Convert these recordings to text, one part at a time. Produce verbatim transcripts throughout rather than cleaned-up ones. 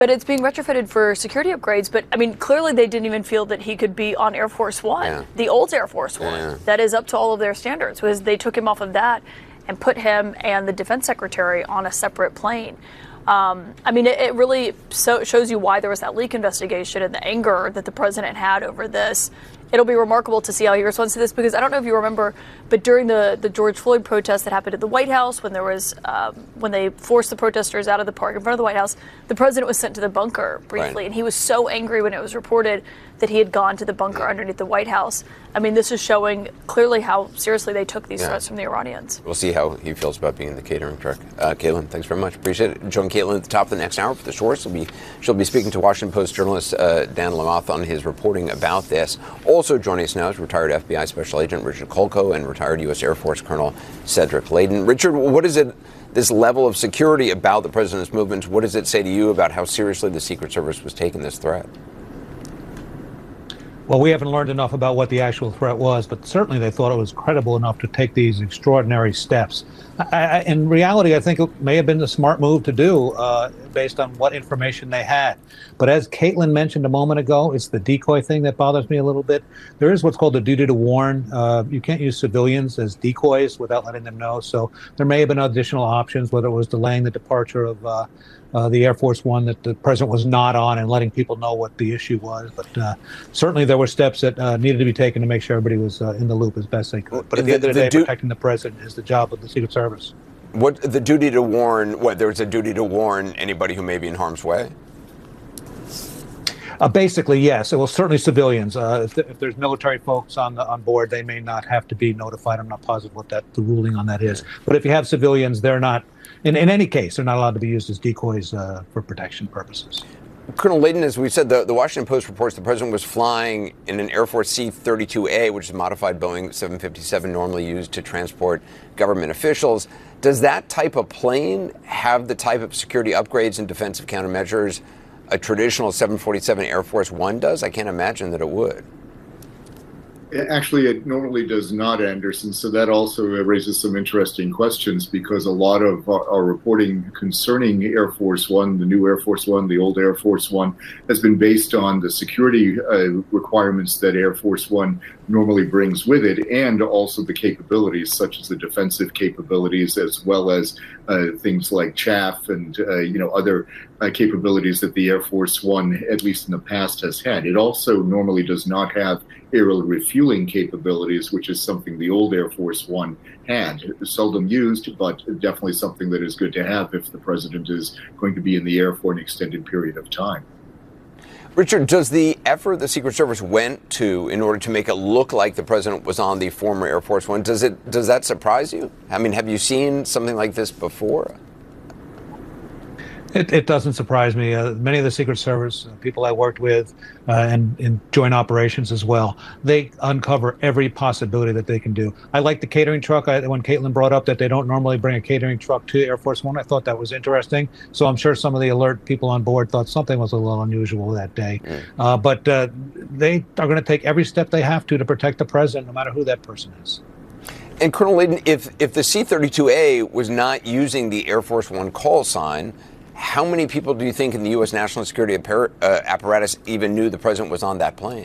But it's being retrofitted for security upgrades. But I mean, clearly they didn't even feel that he could be on Air Force One, yeah. the old Air Force One, yeah. that is up to all of their standards. Was they took him off of that and put him and the defense secretary on a separate plane. Um, I mean, it, it really so shows you why there was that leak investigation and the anger that the president had over this. It'll be remarkable to see how he responds to this, because I don't know if you remember, but during the, the George Floyd protest that happened at the White House, when there was um, when they forced the protesters out of the park in front of the White House, the president was sent to the bunker briefly, right. and he was so angry when it was reported that he had gone to the bunker yeah. underneath the White House. I mean, this is showing clearly how seriously they took these yeah. threats from the Iranians. We'll see how he feels about being in the catering truck. Uh, Caitlin, thanks very much. Appreciate it. Join Caitlin at the top of the next hour for the short. She'll be, she'll be speaking to Washington Post journalist uh, Dan Lamothe on his reporting about this. Also joining us now is retired F B I Special Agent Richard Kolko and retired U S Air Force Colonel Cedric Layden. Richard, what is it, this level of security about the president's movements, what does it say to you about how seriously the Secret Service was taking this threat? Well, we haven't learned enough about what the actual threat was, but certainly they thought it was credible enough to take these extraordinary steps. I, I, in reality, I think it may have been the smart move to do uh, based on what information they had. But as Caitlin mentioned a moment ago, it's the decoy thing that bothers me a little bit. There is what's called the duty to warn. Uh, you can't use civilians as decoys without letting them know. So there may have been additional options, whether it was delaying the departure of uh, Uh, the Air Force One that the president was not on and letting people know what the issue was. But uh, certainly there were steps that uh, needed to be taken to make sure everybody was uh, in the loop as best they could. But at the, the end of the, the day, du- protecting the president is the job of the Secret Service. What the duty to warn, what, there's a duty to warn anybody who may be in harm's way? Uh, basically, yes. Well, certainly civilians. Uh, if, the, if there's military folks on the, on board, they may not have to be notified. I'm not positive what that the ruling on that is. But if you have civilians, they're not. In, in any case, they're not allowed to be used as decoys uh, for protection purposes. Colonel Layden, as we said, the, the Washington Post reports the president was flying in an Air Force C thirty-two A, which is a modified Boeing seven fifty-seven normally used to transport government officials. Does that type of plane have the type of security upgrades and defensive countermeasures a traditional seven forty-seven Air Force One does? I can't imagine that it would. Actually, it normally does not, Anderson. So that also raises some interesting questions, because a lot of our, our reporting concerning Air Force One, the new Air Force One, the old Air Force One, has been based on the security uh, requirements that Air Force One normally brings with it, and also the capabilities, such as the defensive capabilities, as well as uh, things like chaff and uh, you know other uh, capabilities that the Air Force One, at least in the past, has had. It also normally does not have aerial refueling capabilities, which is something the old Air Force One had. Seldom used, but definitely something that is good to have if the president is going to be in the air for an extended period of time. Richard, does the effort the Secret Service went to in order to make it look like the president was on the former Air Force One, does it does that surprise you? I mean, have you seen something like this before? It, it doesn't surprise me. Uh, many of the Secret Service uh, people I worked with uh, and in joint operations as well, they uncover every possibility that they can do. I like the catering truck. I, when Caitlin brought up that they don't normally bring a catering truck to Air Force One, I thought that was interesting. So I'm sure some of the alert people on board thought something was a little unusual that day. Mm. Uh, but uh, they are going to take every step they have to to protect the president, no matter who that person is. And Colonel Layden, if, if the C thirty-two A was not using the Air Force One call sign, how many people do you think in the U S national security appar- uh, apparatus even knew the president was on that plane?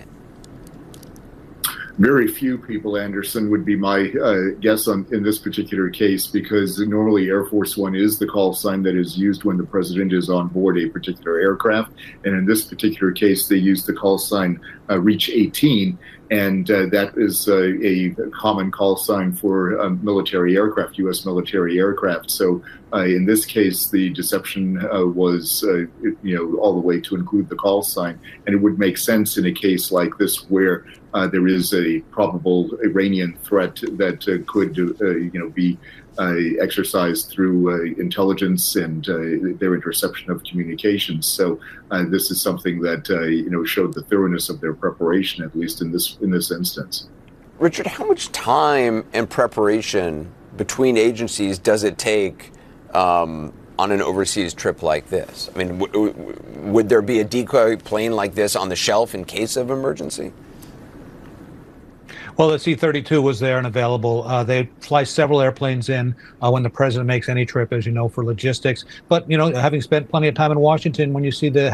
Very few people, Anderson, would be my uh, guess on in this particular case, because normally Air Force One is the call sign that is used when the president is on board a particular aircraft. And in this particular case, they use the call sign uh, Reach eighteen. And uh, that is uh, a common call sign for um, military aircraft, U S military aircraft. So uh, in this case, the deception uh, was, uh, you know, all the way to include the call sign. And it would make sense in a case like this where uh, there is a probable Iranian threat that uh, could, uh, you know, be Uh, exercised through uh, intelligence and uh, their interception of communications. So uh, this is something that uh, you know showed the thoroughness of their preparation, at least in this in this instance. Richard, how much time and preparation between agencies does it take um, on an overseas trip like this? I mean, w- w- would there be a decoy plane like this on the shelf in case of emergency? Well, the C thirty-two was there and available. Uh, they fly several airplanes in uh, when the president makes any trip, as you know, for logistics. But, you know, having spent plenty of time in Washington, when you see the